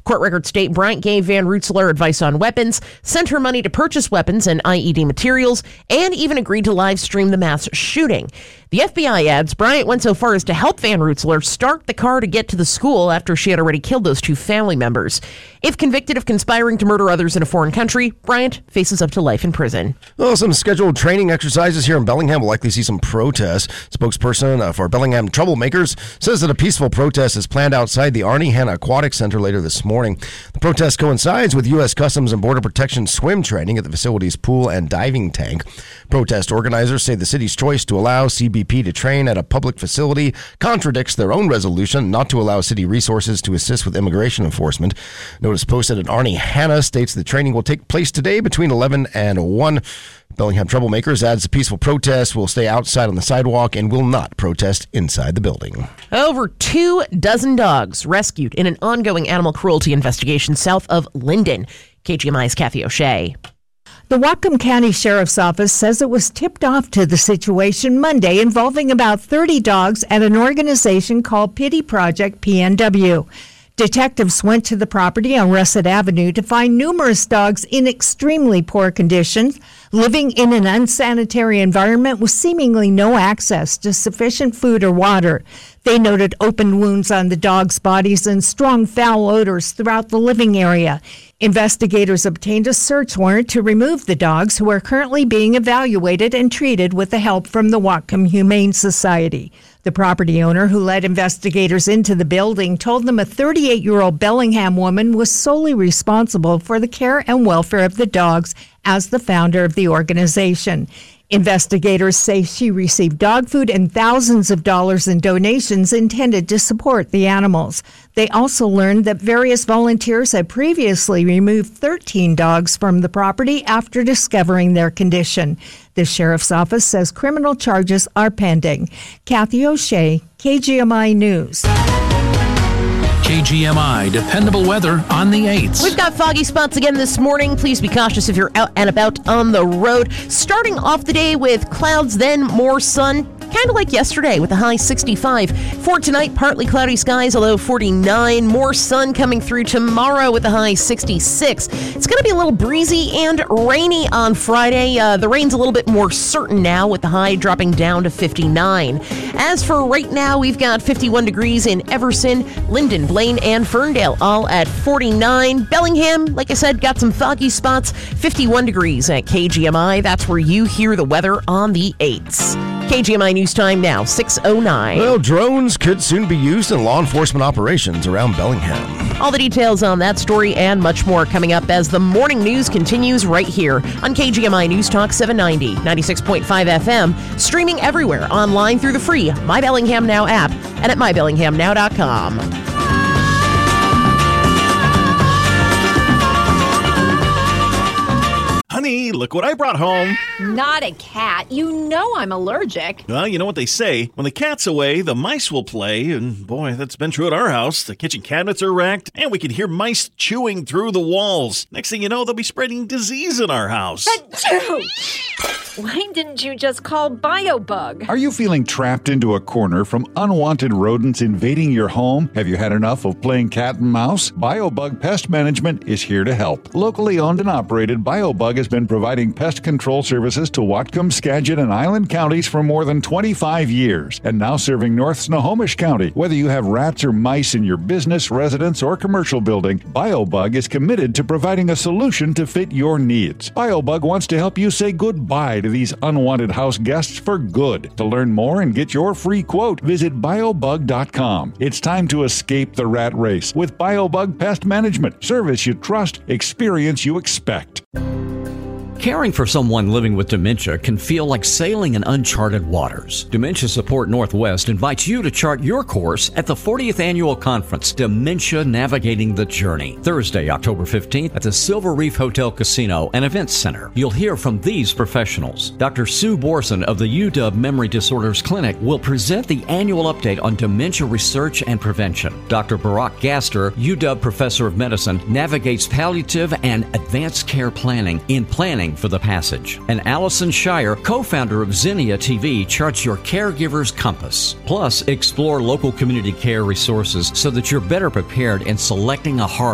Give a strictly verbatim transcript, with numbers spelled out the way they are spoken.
Court records state Bryant gave Van Rensselaer advice on weapons, sent her money to purchase weapons and I E D materials, and even agreed to live stream the mass shooting. The F B I adds Bryant went so far as to help Van Rensselaer start the car to get to the school after she had already killed those two family members. If convicted of conspiring to murder others in a foreign country, Bryant faces up to life in prison. Well, some scheduled training exercises here in Bellingham will likely see some protests. Spokesperson uh, for Bellingham Troublemakers says that a peaceful protest is planned outside the Arnie Hanna Aquatic Center later this morning. The protest coincides with U S Customs and Border Protection swim training at the facility's pool and diving tank. Protest organizers say the city's choice to allow C B P to train at a public facility contradicts their own resolution not to allow city resources to assist with immigration enforcement. Notice posted at Arnie Hanna states the training will take place today between eleven and one. Bellingham Troublemakers adds the peaceful protest will stay outside on the sidewalk and will not protest inside the building. Over two dozen dogs rescued in an ongoing animal cruelty investigation south of Linden. K G M I's Kathy O'Shea. The Whatcom County Sheriff's Office says it was tipped off to the situation Monday involving about thirty dogs at an organization called Pity Project P N W. Detectives went to the property on Russet Avenue to find numerous dogs in extremely poor conditions, living in an unsanitary environment with seemingly no access to sufficient food or water. They noted open wounds on the dogs' bodies and strong foul odors throughout the living area. Investigators obtained a search warrant to remove the dogs, who are currently being evaluated and treated with the help from the Whatcom Humane Society. The property owner who led investigators into the building told them a thirty-eight-year-old Bellingham woman was solely responsible for the care and welfare of the dogs as the founder of the organization. Investigators say she received dog food and thousands of dollars in donations intended to support the animals. They also learned that various volunteers had previously removed thirteen dogs from the property after discovering their condition. The sheriff's office says criminal charges are pending. Kathy O'Shea, K G M I News. K G M I, dependable weather on the eights. We've got foggy spots again this morning. Please be cautious if you're out and about on the road. Starting off the day with clouds, then more sun. Kind of like yesterday with a high sixty-five. For tonight, partly cloudy skies, a low forty-nine. More sun coming through tomorrow with a high sixty-six. It's going to be a little breezy and rainy on Friday. Uh, the rain's a little bit more certain now with the high dropping down to fifty-nine. As for right now, we've got fifty-one degrees in Everson, Linden, Blaine, and Ferndale, all at forty-nine. Bellingham, like I said, got some foggy spots, fifty-one degrees at K G M I. That's where you hear the weather on the eights. K G M I News Time now, six oh nine. Well, drones could soon be used in law enforcement operations around Bellingham. All the details on that story and much more coming up as the morning news continues right here on K G M I News Talk seven ninety, ninety-six point five F M, streaming everywhere online through the free My Bellingham Now app and at my bellingham now dot com. Honey, look what I brought home. Not a cat. You know I'm allergic. Well, you know what they say. When the cat's away, the mice will play. And boy, that's been true at our house. The kitchen cabinets are wrecked, and we can hear mice chewing through the walls. Next thing you know, they'll be spreading disease in our house. Why didn't you just call BioBug? Are you feeling trapped into a corner from unwanted rodents invading your home? Have you had enough of playing cat and mouse? BioBug Pest Management is here to help. Locally owned and operated, BioBug has been providing pest control services to Whatcom, Skagit, and Island counties for more than twenty-five years, and now serving North Snohomish County. Whether you have rats or mice in your business, residence, or commercial building, BioBug is committed to providing a solution to fit your needs. BioBug wants to help you say goodbye to these unwanted house guests for good. To learn more and get your free quote, visit biobug dot com. It's time to escape the rat race with BioBug Pest Management. Service you trust, experience you expect. Caring for someone living with dementia can feel like sailing in uncharted waters. Dementia Support Northwest invites you to chart your course at the fortieth Annual Conference, Dementia Navigating the Journey, Thursday, October fifteenth at the Silver Reef Hotel Casino and Events Center. You'll hear from these professionals. Doctor Sue Borson of the U W Memory Disorders Clinic will present the annual update on dementia research and prevention. Doctor Barack Gaster, U W Professor of Medicine, navigates palliative and advanced care planning in planning for the passage. And Allison Shire, co-founder of Zinnia T V, charts your caregiver's compass. Plus, explore local community care resources so that you're better prepared in selecting a harvest